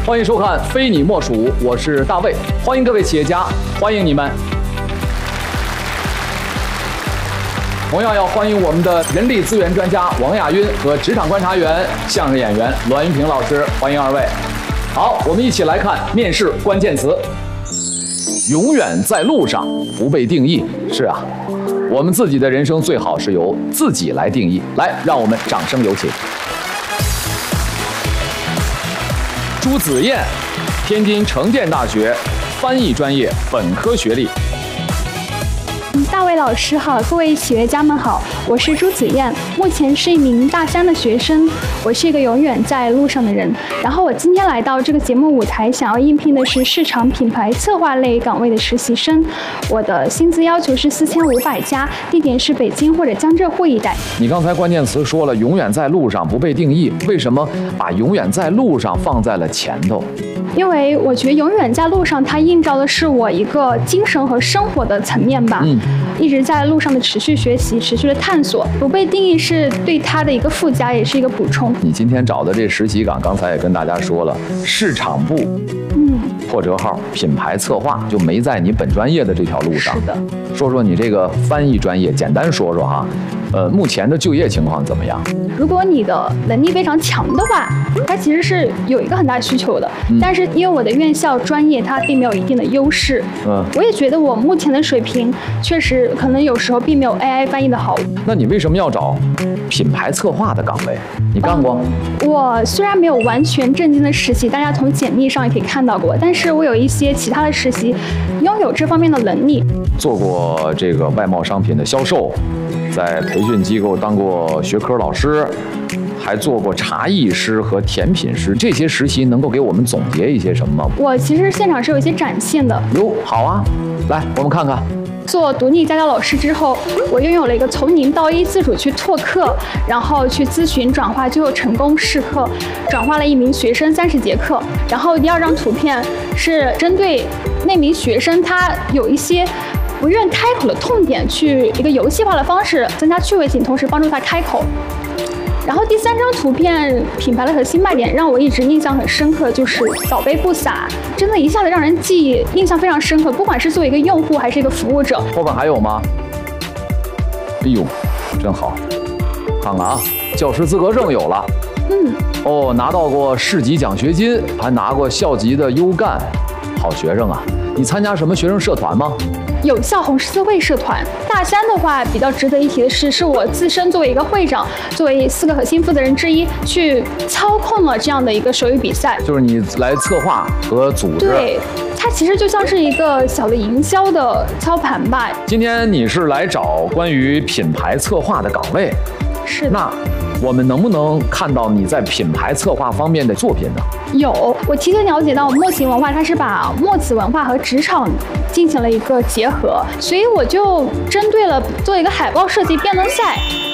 欢迎收看《非你莫属》，我是大卫，欢迎各位企业家，欢迎你们。同样要欢迎我们的人力资源专家王亚晕和职场观察员、相声演员栾云平老师，欢迎二位。好，我们一起来看面试关键词。永远在路上，不被定义。是啊，我们自己的人生最好是由自己来定义。来，让我们掌声有请。朱子燕，天津城建大学翻译专业本科学历。 大卫老师好，各位企业家们好，我是朱子燕，目前是一名大三的学生，我是一个永远在路上的人。然后我今天来到这个节目舞台，想要应聘的是市场品牌策划类岗位的实习生。我的薪资要求是4500加，地点是北京或者江浙沪一带。 你刚才关键词说了永远在路上，不被定义，为什么把永远在路上放在了前头？ 因为我觉得永远在路上，它映照的是我一个精神和生活的层面吧。一直在路上的持续学习、持续的探索，不被定义是对它的一个附加，也是一个补充。你今天找的这实习岗，刚才也跟大家说了，市场部，破折号品牌策划，就没在你本专业的这条路上。 是的， 说说你这个翻译专业，简单说说哈。目前的就业情况怎么样？ 如果你的能力非常强的话，它其实是有一个很大需求的。但是因为我的院校专业它并没有一定的优势，我也觉得我目前的水平确实可能有时候并没有 AI 翻译的好。 那你为什么要找品牌策划的岗位？你干过？ 我虽然没有完全正经的实习，大家从简历上也可以看到过，但是我有一些其他的实习，拥有这方面的能力。 做过这个外贸商品的销售，在培训机构当过学科老师，还做过茶艺师和甜品师。这些实习能够给我们总结一些什么吗？ 我其实现场是有一些展现的。 哟，好啊，来我们看看。 做独立家教老师之后，我拥有了一个从0到1自主去拓课，然后去咨询转化，最后成功试课，转化了1名学生30节课。然后第2张图片是针对那名学生他有一些不愿开口的痛点，去一个游戏化的方式增加趣味性，同时帮助他开口。然后第3张图片，品牌的核心卖点让我一直印象很深刻，就是倒杯不洒，真的一下子让人印象非常深刻，不管是作为一个用户还是一个服务者。 后边还有吗？哎呦，真好，看看啊，教师资格证有了，拿到过市级奖学金，还拿过校级的优干，好学生啊！你参加什么学生社团吗？ 有效红十字会社团。大三的话，比较值得一提的是我自身作为一个会长，作为4个核心负责人之一，去操控了这样的一个手语比赛。 就是你来策划和组织。 对，它其实就像是一个小的营销的操盘吧。 今天你是来找关于品牌策划的岗位。 是的。 那我们能不能看到你在品牌策划方面的作品呢？ 有，我提前了解到墨型文化它是把墨子文化和职场进行了一个结合，所以我就针对了做一个海报设计辩论赛，